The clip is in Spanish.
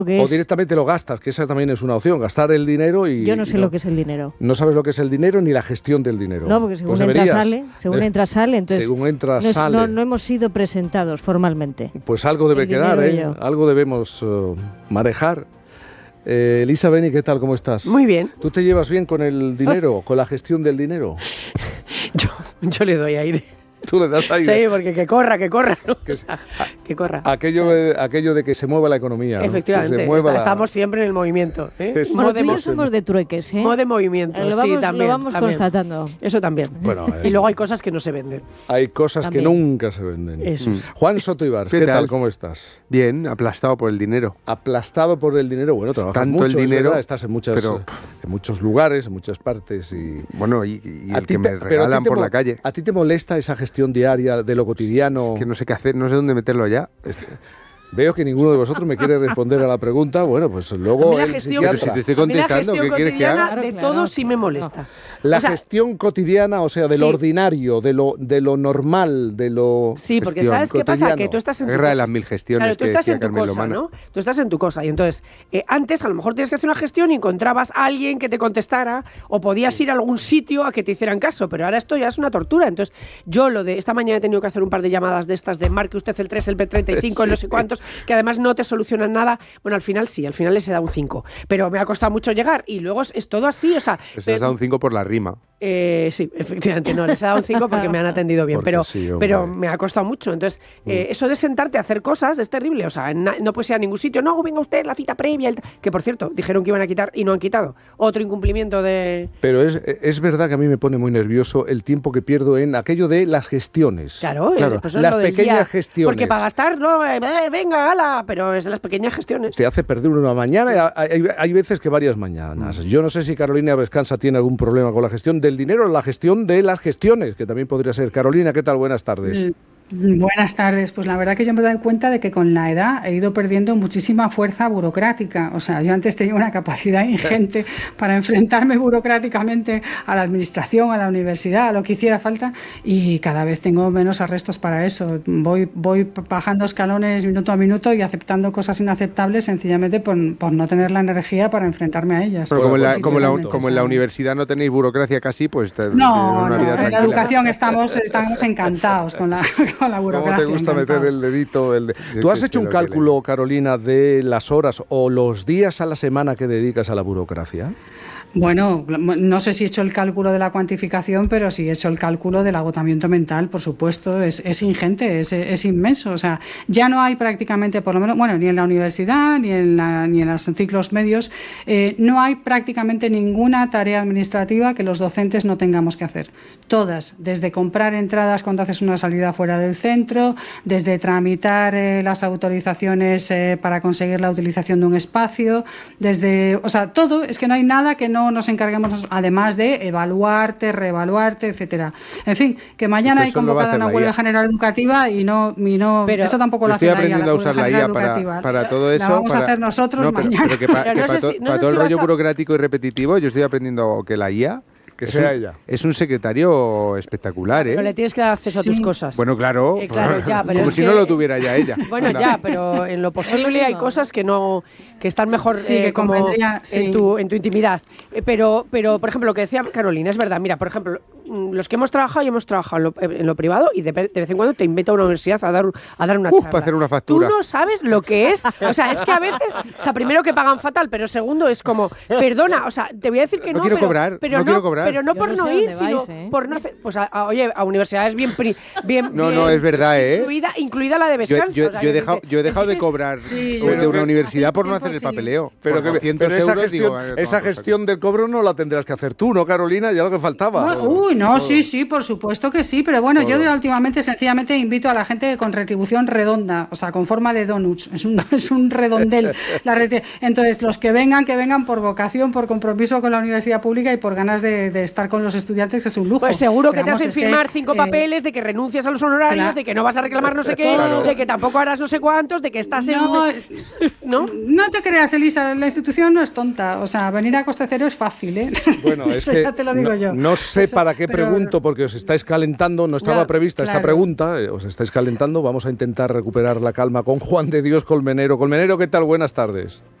O directamente lo gastas, que esa también es una opción, gastar el dinero y... Yo no sé lo que es el dinero. No sabes lo que es el dinero ni la gestión del dinero. No, porque según entra, sale, entonces según entra, sale. No hemos sido presentados formalmente. Pues algo debe quedar, algo debemos manejar. Elisa Beni, ¿qué tal? ¿Cómo estás? Muy bien. ¿Tú te llevas bien con el dinero, con la gestión del dinero? Yo le doy aire. ¿Tú le das aire? Sí, porque que corra, ¿no? Que corra. Aquello de que se mueva la economía, ¿no? Efectivamente, estamos siempre en el movimiento. Bueno, tú y yo somos de trueques, ¿eh? Modo de movimiento, también. Lo vamos constatando. Eso también. Bueno, y luego hay cosas que no se venden. Hay cosas que nunca se venden. Eso. Juan Soto Ibars, ¿qué tal? ¿Cómo estás? Bien, aplastado por el dinero. Aplastado por el dinero. Bueno, trabajas tanto mucho, el dinero, estás en muchos lugares, en muchas partes. Bueno, y el que me regalan por la calle. ¿A ti te molesta esa gestión diaria de lo cotidiano? Es que no sé qué hacer, no sé dónde meterlo ya. Veo que ninguno de vosotros me quiere responder a la pregunta. Bueno, pues luego el psiquiatra. Pero si te estoy contestando, ¿qué quieres que haga? De todo sí me molesta. La gestión cotidiana, o sea, de lo ordinario, de lo normal, de lo... Sí, porque ¿sabes qué pasa? Que tú estás en tu guerra de las mil gestiones. Claro, tú estás en tu cosa, ¿no? Tú estás en tu cosa. Y entonces, antes a lo mejor tienes que hacer una gestión y encontrabas a alguien que te contestara o podías ir a algún sitio a que te hicieran caso, pero ahora esto ya es una tortura. Entonces, esta mañana he tenido que hacer un par de llamadas de estas de marque usted el 3, el P35, no sé cuántos, que además no te solucionan nada. Bueno, al final les he dado un 5, pero me ha costado mucho llegar y luego es todo así, o sea... Les has dado un 5 por la rima. Sí, efectivamente, no, les he dado un 5 porque me han atendido bien, pero me ha costado mucho. Entonces, eso de sentarte a hacer cosas es terrible, o sea, no puedes ir a ningún sitio, no, venga usted, la cita previa, que por cierto, dijeron que iban a quitar y no han quitado. Otro incumplimiento de... Pero es verdad que a mí me pone muy nervioso el tiempo que pierdo en aquello de las gestiones. Claro, pues las pequeñas gestiones. Porque para gastar, no, venga, ala, pero es de las pequeñas gestiones. Te hace perder una mañana, hay veces que varias mañanas. Yo no sé si Carolina Vescanza tiene algún problema con la gestión del dinero o la gestión de las gestiones, que también podría ser. Carolina, ¿qué tal? Buenas tardes. Buenas tardes. Pues la verdad que yo me doy cuenta de que con la edad he ido perdiendo muchísima fuerza burocrática. O sea, yo antes tenía una capacidad ingente para enfrentarme burocráticamente a la administración, a la universidad, a lo que hiciera falta, y cada vez tengo menos arrestos para eso. Voy bajando escalones minuto a minuto y aceptando cosas inaceptables sencillamente por no tener la energía para enfrentarme a ellas. Pero como en la universidad no tenéis burocracia casi, pues... No, en la educación estamos encantados con la burocracia. ¿Cómo te gusta meter el dedito? ¿Tú has hecho un cálculo, Carolina, de las horas o los días a la semana que dedicas a la burocracia? Bueno, no sé si he hecho el cálculo de la cuantificación, pero sí he hecho el cálculo del agotamiento mental, por supuesto. Es ingente, es inmenso. O sea, ya no hay prácticamente, por lo menos, bueno, ni en la universidad ni en los ciclos medios, no hay prácticamente ninguna tarea administrativa que los docentes no tengamos que hacer. Todas, desde comprar entradas cuando haces una salida fuera del centro, desde tramitar las autorizaciones para conseguir la utilización de un espacio, o sea, todo, es que no hay nada que no nos encarguemos, además de evaluarte, reevaluarte, etcétera. En fin, que mañana hay convocada una huelga general educativa y pero eso tampoco lo hace la IA. Estoy aprendiendo a usar la IA para todo eso. La vamos a hacer nosotros mañana. Pero que para todo el rollo burocrático y repetitivo, yo estoy aprendiendo que la IA... ella. Es un secretario espectacular, ¿eh? Pero le tienes que dar acceso a tus cosas. Bueno, claro. Ya, pero como si no lo tuviera ya ella. Bueno, ya, pero en lo posible hay cosas que están mejor como en tu intimidad. Pero, por ejemplo, lo que decía Carolina, es verdad. Mira, por ejemplo, los que hemos trabajado en lo privado y de vez en cuando te invita a una universidad a dar una charla. Para hacer una factura. Tú no sabes lo que es. O sea, es que a veces, primero que pagan fatal, pero segundo es como, perdona, o sea, te voy a decir que no quiero cobrar. Pero no por no ir, sino por no hacer... Pues oye, a universidades bien no, es verdad, ¿eh? Incluida la de Vescanza. Yo he dejado de cobrar de una universidad por no hacer el papeleo. Pero esa gestión del cobro no la tendrás que hacer tú, ¿no, Carolina? Ya lo que faltaba. Sí, por supuesto que sí. Pero bueno, yo últimamente sencillamente invito a la gente con retribución redonda, o sea, con forma de donuts. Es un redondel. Entonces, los que vengan por vocación, por compromiso con la universidad pública y por ganas de estar con los estudiantes, que es un lujo. Pues seguro que te hacen firmar 5 papeles de que renuncias a los honorarios, de que no vas a reclamar no sé qué, de que tampoco harás no sé cuántos, de que estás No te creas, Elisa, la institución no es tonta. O sea, venir a coste cero es fácil, ¿eh? Bueno, es que ya te lo digo yo. No sé para qué pregunto porque os estáis calentando, no estaba prevista esta pregunta, os estáis calentando, vamos a intentar recuperar la calma con Juan de Dios Colmenero. Colmenero, ¿qué tal? Buenas tardes.